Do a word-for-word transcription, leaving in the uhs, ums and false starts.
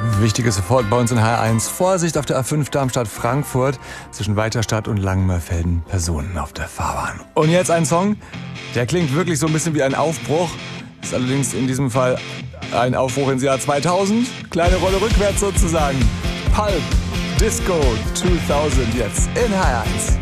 Wichtiges sofort bei uns in H R eins. Vorsicht auf der A fünf Darmstadt-Frankfurt. Zwischen Weiterstadt und Langenmörfelden Personen auf der Fahrbahn. Und jetzt ein Song, der klingt wirklich so ein bisschen wie ein Aufbruch. Ist allerdings in diesem Fall ein Aufbruch ins Jahr zweitausend. Kleine Rolle rückwärts sozusagen. Pulp Disco zweitausend jetzt in H R eins.